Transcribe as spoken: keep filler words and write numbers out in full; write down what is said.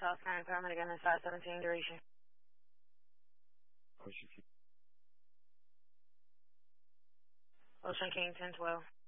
South nine, paramedic M S five seventeen, duration. Ocean King ten twelve.